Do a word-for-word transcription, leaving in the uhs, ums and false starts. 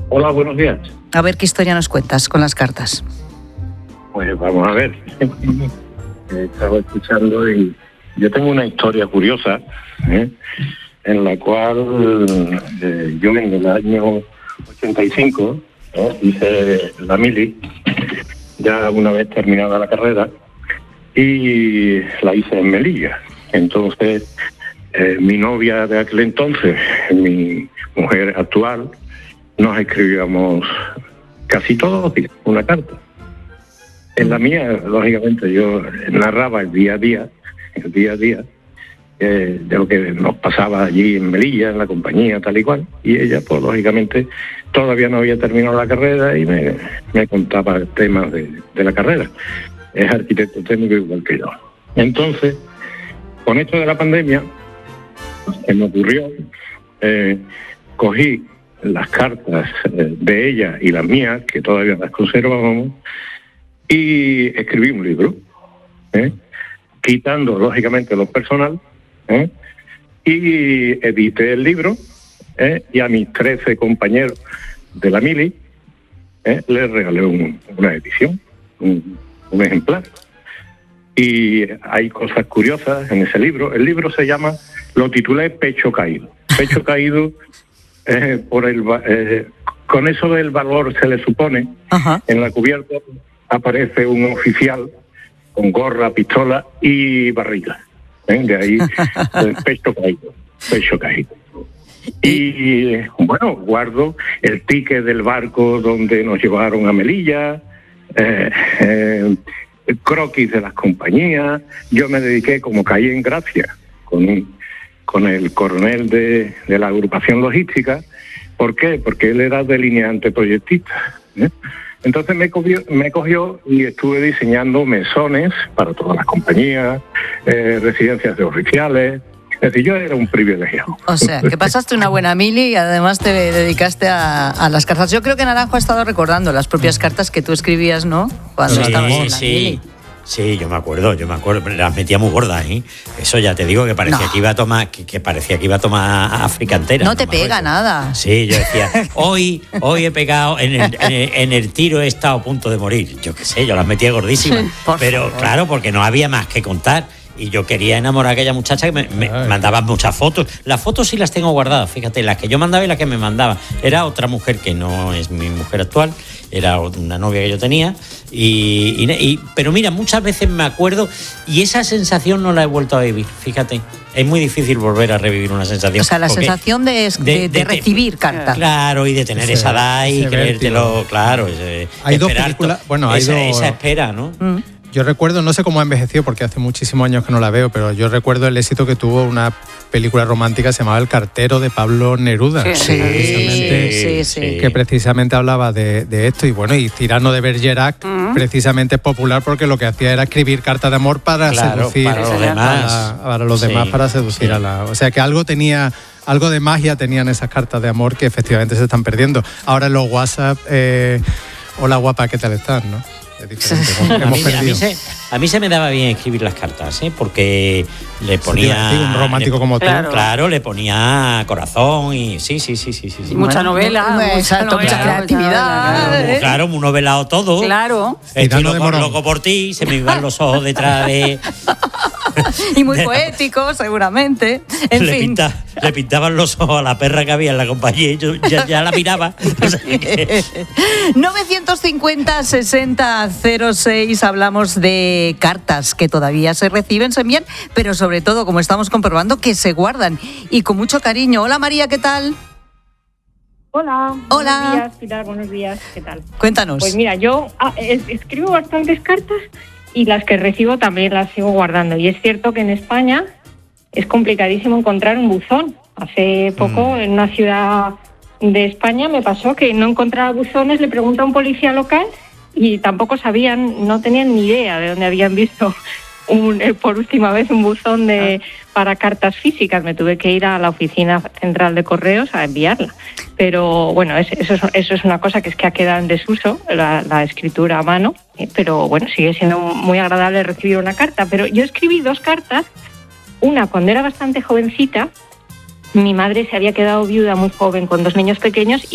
Hola, buenos días. A ver qué historia nos cuentas con las cartas. Pues vamos a ver. Estaba escuchando y yo tengo una historia curiosa, ¿eh? en la cual eh, yo en el año ochenta y cinco ¿eh? hice la mili, ya una vez terminada la carrera, y la hice en Melilla. Entonces, eh, mi novia de aquel entonces, mi mujer actual, nos escribíamos casi todos los días una carta. En la mía, lógicamente, yo narraba el día a día, el día a día, eh, de lo que nos pasaba allí en Melilla, en la compañía, tal y cual. Y ella, pues lógicamente, todavía no había terminado la carrera y me, me contaba temas de, de la carrera. Es arquitecto técnico igual que yo. Entonces, con esto de la pandemia, se me ocurrió, eh, cogí las cartas eh, de ella y las mías, que todavía las conservábamos, y escribí un libro, ¿eh? quitando lógicamente lo personal, ¿eh? y edité el libro, ¿eh? y a mis trece compañeros de la mili ¿eh? les regalé un, una edición, un, un ejemplar. Y hay cosas curiosas en ese libro. El libro se llama, lo titulé Pecho Caído. Pecho Caído eh, por el eh, con eso del valor se le supone. Ajá. En la cubierta aparece un oficial con gorra, pistola y barriga. ¿eh? De ahí el pecho caído, pecho caído. Y bueno, guardo el ticket del barco donde nos llevaron a Melilla, eh, eh, el croquis de las compañías. Yo me dediqué, como caí en gracia con, con el coronel de, de la agrupación logística. ¿Por qué? Porque él era delineante proyectista, ¿eh? Entonces me cogió, me cogió y estuve diseñando mesones para todas las compañías, eh, residencias de oficiales. Es decir, yo era un privilegiado. O sea, que pasaste una buena mili y además te dedicaste a, a las cartas. Yo creo que Naranjo ha estado recordando las propias cartas que tú escribías, ¿no? Cuando sí, estabas en la sí. mili. Sí, yo me acuerdo, yo me acuerdo, las metía muy gordas, ¿eh? Eso ya te digo que parecía no. que iba a tomar, que, que parecía que iba a tomar África entera. No, no te pega nada. Sí, yo decía, hoy, hoy he pegado, en el, en, el, en el tiro he estado a punto de morir. Yo qué sé, yo las metía gordísimas. Pero favor. Claro, porque no había más que contar. Y yo quería enamorar a aquella muchacha que me, me mandaba muchas fotos. Las fotos sí las tengo guardadas, fíjate, las que yo mandaba y las que me mandaba. Era otra mujer que no es mi mujer actual, era una novia que yo tenía. Y, y, y pero mira, muchas veces me acuerdo y esa sensación no la he vuelto a vivir, fíjate. Es muy difícil volver a revivir una sensación. O sea, la sensación de, de, de, de recibir de, cartas. Claro, y de tener ese, esa edad y creértelo, claro. Ese, hay dos películas, bueno, hay esa, dos... esa espera, ¿no? Mm. Yo recuerdo, no sé cómo ha envejecido porque hace muchísimos años que no la veo, pero yo recuerdo el éxito que tuvo una película romántica que se llamaba El cartero de Pablo Neruda. Sí, precisamente, sí, sí, sí. Que precisamente hablaba de, de esto. Y bueno, y Cyrano de Bergerac uh-huh. precisamente es popular porque lo que hacía era escribir cartas de amor para claro, seducir para los demás. A, para los demás, sí, para seducir sí. a la... O sea que algo tenía... Algo de magia tenían esas cartas de amor que efectivamente se están perdiendo. Ahora en los WhatsApp, eh, hola guapa, ¿qué tal estás? ¿No? A mí, a, mí se, a mí se me daba bien escribir las cartas, ¿eh? Porque le ponía... Sí, un romántico le, como tú. Claro. claro, le ponía corazón y sí, sí, sí, sí, sí. Y mucha bueno, novela, mucha, exacto, novela, mucha creatividad. Claro, ¿eh? Claro, muy novelado todo. Claro. Estoy loco, loco por ti, se me iban los ojos detrás de... Y muy poético, seguramente. En le, fin. Pinta, le pintaban los ojos a la perra que había en la compañía y yo ya, ya la miraba. O sea que... novecientos cincuenta sesenta cero seis, hablamos de cartas que todavía se reciben, se envían, pero sobre todo, como estamos comprobando, que se guardan y con mucho cariño. Hola María, ¿qué tal? Hola. Hola. Buenos días, Pilar, buenos días, ¿qué tal? Cuéntanos. Pues mira, yo ah, es, escribo bastantes cartas y las que recibo también las sigo guardando. Y es cierto que en España es complicadísimo encontrar un buzón. Hace poco, mm. en una ciudad de España, me pasó que no encontraba buzones, le pregunté a un policía local y tampoco sabían, no tenían ni idea de dónde habían visto un, eh, por última vez un buzón de para cartas físicas. Me tuve que ir a la oficina central de correos a enviarla. Pero bueno, es, eso, es, eso es una cosa que es que ha quedado en desuso, la, la escritura a mano, eh, pero bueno, sigue siendo muy agradable recibir una carta. Pero yo escribí dos cartas, una cuando era bastante jovencita. Mi madre se había quedado viuda muy joven con dos niños pequeños y